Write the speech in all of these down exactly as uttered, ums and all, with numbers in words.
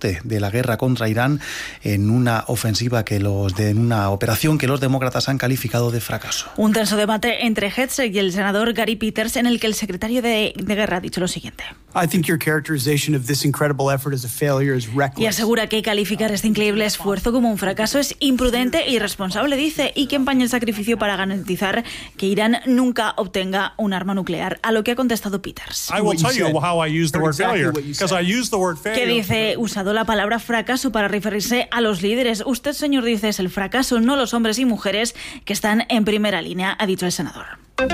coste de la guerra contra Irán en una ofensiva que los de en una operación que los demócratas han calificado de fracaso. Un tenso debate entre Hegseth y el senador Gary Peters, en el que el secretario de, de guerra ha dicho lo siguiente. I think your characterization of this incredible effort as a failure is reckless. Y asegura que calificar este increíble esfuerzo como un fracaso es imprudente e irresponsable, dice, y que empaña el sacrificio para garantizar que Irán nunca obtenga un arma nuclear, a lo que ha contestado Peters. I will tell you how I use the word failure, because I use the word failure. Que dice, usado la palabra fracaso para referirse a los líderes. Usted, señor, dice, es el fracaso, no los hombres y mujeres que están en primera línea, ha dicho el senador.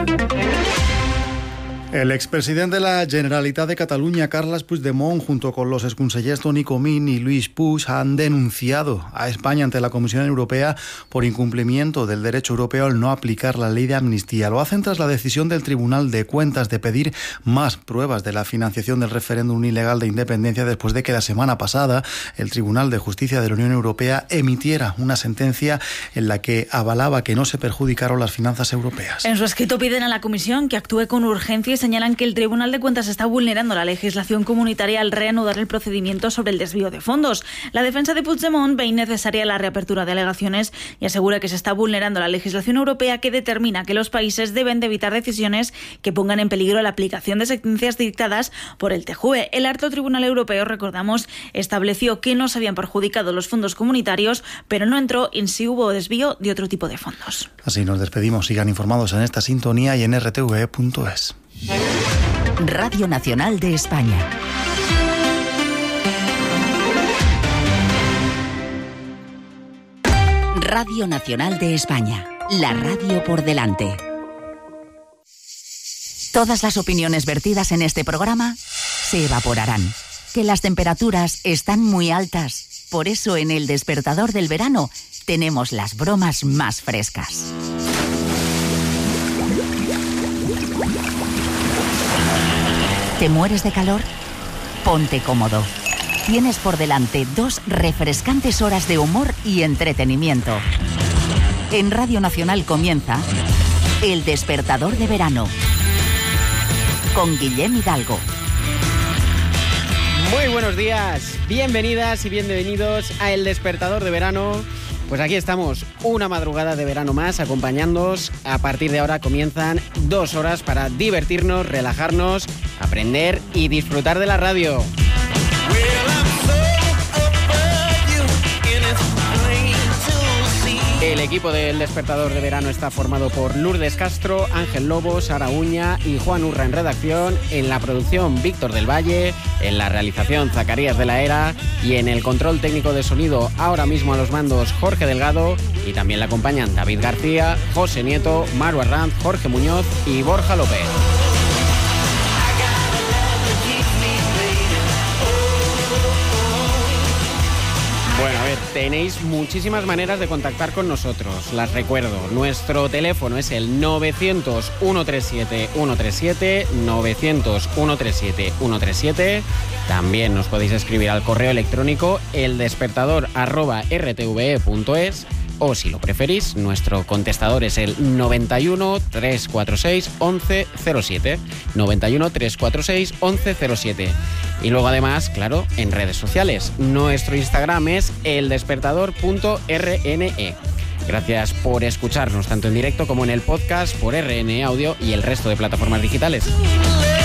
El expresidente de la Generalitat de Cataluña, Carles Puigdemont, junto con los exconsellers Toni Comín y Luis Puig, han denunciado a España ante la Comisión Europea por incumplimiento del derecho europeo al no aplicar la ley de amnistía. Lo hacen tras la decisión del Tribunal de Cuentas de pedir más pruebas de la financiación del referéndum ilegal de independencia, después de que la semana pasada el Tribunal de Justicia de la Unión Europea emitiera una sentencia en la que avalaba que no se perjudicaron las finanzas europeas. En su escrito piden a la Comisión que actúe con urgencia y señalan que el Tribunal de Cuentas está vulnerando la legislación comunitaria al reanudar el procedimiento sobre el desvío de fondos. La defensa de Puigdemont ve innecesaria la reapertura de alegaciones y asegura que se está vulnerando la legislación europea, que determina que los países deben de evitar decisiones que pongan en peligro la aplicación de sentencias dictadas por el T J U E. El alto Tribunal Europeo, recordamos, estableció que no se habían perjudicado los fondos comunitarios, pero no entró en si hubo desvío de otro tipo de fondos. Así nos despedimos. Sigan informados en esta sintonía y en r t v punto es. Radio Nacional de España. Radio Nacional de España. La radio por delante. Todas las opiniones vertidas en este programa se evaporarán. Que las temperaturas están muy altas. Por eso en El Despertador del Verano tenemos las bromas más frescas. ¿Te mueres de calor? Ponte cómodo. Tienes por delante dos refrescantes horas de humor y entretenimiento. En Radio Nacional comienza El Despertador de Verano con Guillem Hidalgo. Muy buenos días, bienvenidas y bienvenidos a El Despertador de Verano. Pues aquí estamos, una madrugada de verano más, acompañándoos. A partir de ahora comienzan dos horas para divertirnos, relajarnos, aprender y disfrutar de la radio. El equipo del Despertador de Verano está formado por Lourdes Castro, Ángel Lobo, Sara Uña y Juan Urra en redacción, en la producción Víctor del Valle, en la realización Zacarías de la Era y en el control técnico de sonido, ahora mismo a los mandos, Jorge Delgado, y también le acompañan David García, José Nieto, Maru Arranz, Jorge Muñoz y Borja López. Bueno, a ver, tenéis muchísimas maneras de contactar con nosotros, las recuerdo. Nuestro teléfono es el novecientos, ciento treinta y siete, ciento treinta y siete, novecientos, ciento treinta y siete, ciento treinta y siete. También nos podéis escribir al correo electrónico eldespertador arroba r t v e punto es, o si lo preferís, nuestro contestador es el noventa y uno, trescientos cuarenta y seis, once cero siete. noventa y uno, trescientos cuarenta y seis, once cero siete. Y luego además, claro, en redes sociales. Nuestro Instagram es eldespertador punto r n e. Gracias por escucharnos tanto en directo como en el podcast, por R N E Audio y el resto de plataformas digitales.